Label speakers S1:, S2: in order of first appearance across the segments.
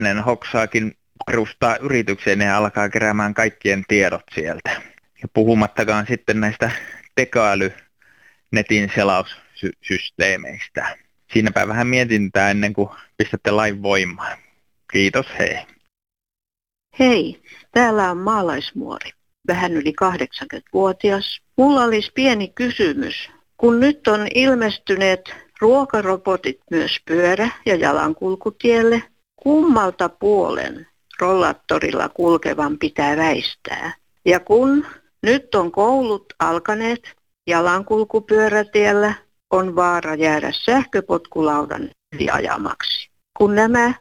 S1: hoksaakin perustaa yritykseen ja alkaa keräämään kaikkien tiedot sieltä. Ja puhumattakaan sitten näistä tekoälynetin selaussysteemeistä. Siinäpä vähän mietintää ennen kuin pistätte lain voimaan. Kiitos, hei.
S2: Hei, täällä on maalaismuori, vähän yli 80-vuotias. Mulla olisi pieni kysymys. Kun nyt on ilmestyneet ruokarobotit myös pyörä- ja jalankulkutielle, kummalta puolen rollaattorilla kulkevan pitää väistää? Ja kun nyt on koulut alkaneet jalankulkupyörätiellä, on vaara jäädä sähköpotkulaudan yli ajamaksi. Kun nämä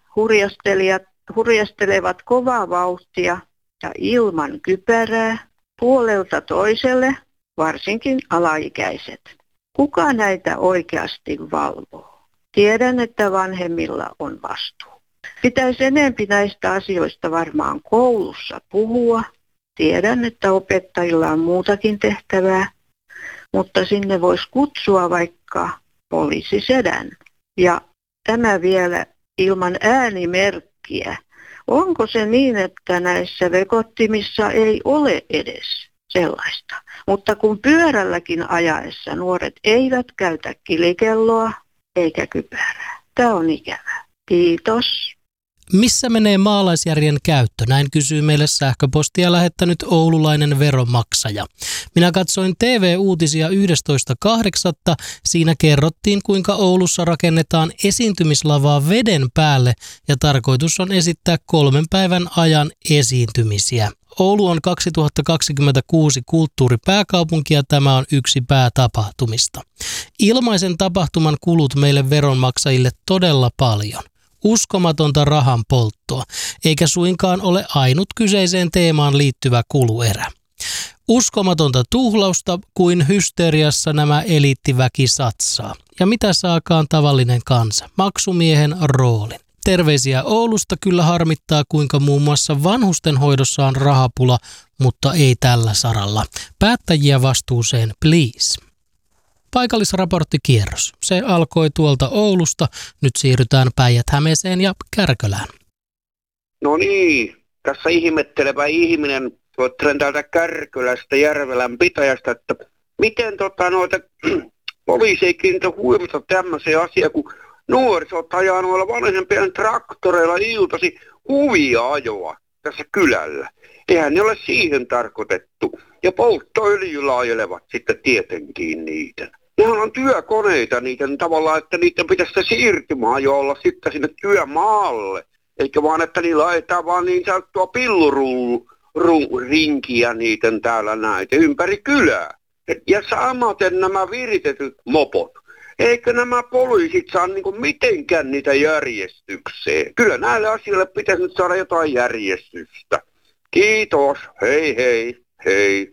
S2: hurjastelevat kovaa vauhtia ja ilman kypärää puolelta toiselle, varsinkin alaikäiset. Kuka näitä oikeasti valvoo? Tiedän, että vanhemmilla on vastuu. Pitäisi enempi näistä asioista varmaan koulussa puhua. Tiedän, että opettajilla on muutakin tehtävää, mutta sinne voisi kutsua vaikka poliisisedän. Ja tämä vielä ilman äänimerkkiä. Onko se niin, että näissä vekottimissa ei ole edes sellaista? Mutta kun pyörälläkin ajaessa nuoret eivät käytä kilikelloa eikä kypärää. Tämä on ikävää. Kiitos.
S3: Missä menee maalaisjärjen käyttö? Näin kysyy meille sähköpostia lähettänyt oululainen veronmaksaja. Minä katsoin TV-uutisia 11.8. Siinä kerrottiin, kuinka Oulussa rakennetaan esiintymislavaa veden päälle ja tarkoitus on esittää 3 päivän ajan esiintymisiä. Oulu on 2026 kulttuuripääkaupunki ja tämä on yksi päätapahtumista. Ilmaisen tapahtuman kulut meille veronmaksajille todella paljon. Uskomatonta rahan polttoa, eikä suinkaan ole ainut kyseiseen teemaan liittyvä kuluerä. Uskomatonta tuhlausta kuin hysteriassa nämä eliittiväki satsaa. Ja mitä saakaan tavallinen kansa? Maksumiehen roolin. Terveisiä Oulusta, kyllä harmittaa kuinka muun muassa vanhustenhoidossa on rahapula, mutta ei tällä saralla. Päättäjiä vastuuseen, please. Paikallisraporttikierros. Se alkoi tuolta Oulusta. Nyt siirrytään Päijät-Hämeeseen ja Kärkölään.
S4: No niin, tässä ihmettelevä ihminen tuottelen täältä Kärkölästä Järvelän pitäjästä, että miten noita poliisi ei kiinnitä huomiota tämmöiseen asiaan, kun nuorisot ajaa noilla vanhempien traktoreilla iltasi huvia-ajoa tässä kylällä. Eihän ne ole siihen tarkoitettu. Ja polttoöljyllä ajelevat sitten tietenkin niitä. Nehän on työkoneita niiden tavallaan, että niiden pitäisi se siirtymäajo olla sitten sinne työmaalle. Eikä vaan, että niillä ajetaan vaan niin sanottua pillurinkiä niiden täällä näitä ympäri kylää. Ja samaten nämä viritetyt mopot. Eikö nämä poliisit saa mitenkään niitä järjestykseen? Kyllä näille asioille pitäisi nyt saada jotain järjestystä. Kiitos. Hei hei. Hei.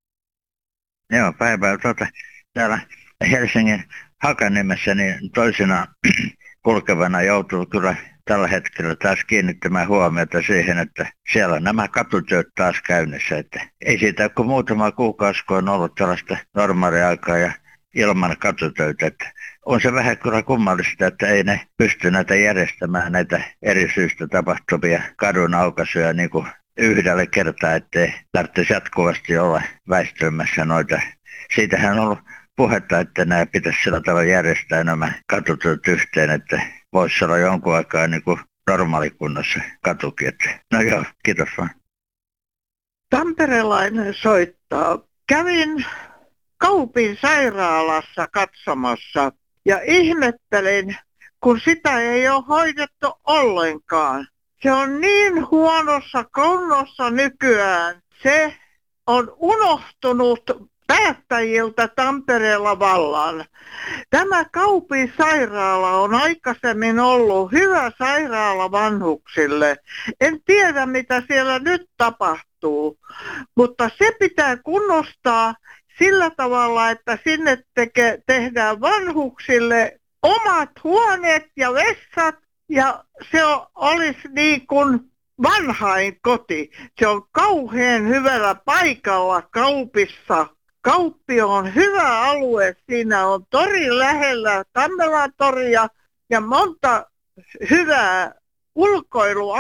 S5: Joo, päivää. Täällä Helsingin Hakaniemessä niin toisena kulkevana joutuu kyllä tällä hetkellä taas kiinnittämään huomiota siihen, että siellä on nämä katutyöt taas käynnissä. Että ei siitä kuin muutama kuukausi, kun on ollut tällaista normaaliaikaa ja ilman katutöitä. Että on se vähän kyllä kummallista, että ei ne pysty näitä järjestämään näitä eri syistä tapahtuvia kadun aukaisuja niin kuin yhdellä kertaa, ettei tarvitsisi jatkuvasti olla väistymässä noita. Siitähän on ollut puhetta, että nämä pitäisi sillä tavalla järjestää nämä katutyöt yhteen, että voisi olla jonkun aikaa niin kuin normaalikunnossa katukin. No joo, kiitos vaan.
S6: Tamperelainen soittaa. Kävin Kaupin sairaalassa katsomassa ja ihmettelin, kun sitä ei ole hoidettu ollenkaan. Se on niin huonossa kunnossa nykyään. Se on unohtunut päättäjiltä Tampereella vallan. Tämä Kaupin sairaala on aikaisemmin ollut hyvä sairaala vanhuksille. En tiedä, mitä siellä nyt tapahtuu, mutta se pitää kunnostaa sillä tavalla, että sinne tehdään vanhuksille omat huoneet ja vessat ja se olisi niin kuin vanhain koti. Se on kauhean hyvällä paikalla Kaupissa. Kauppi on hyvä alue. Siinä on tori lähellä, Tammelan toria ja monta hyvää ulkoilua.